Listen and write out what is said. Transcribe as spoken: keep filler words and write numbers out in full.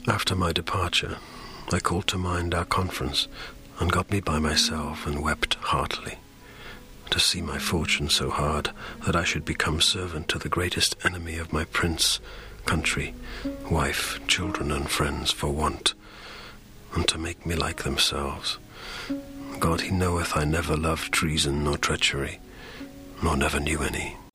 After my departure, I called to mind our conference, and got me by myself, and wept heartily. To see my fortune so hard, that I should become servant to the greatest enemy of my prince, country, wife, children, and friends, for want, and to make me like themselves. God he knoweth I never loved treason nor treachery, nor never knew any.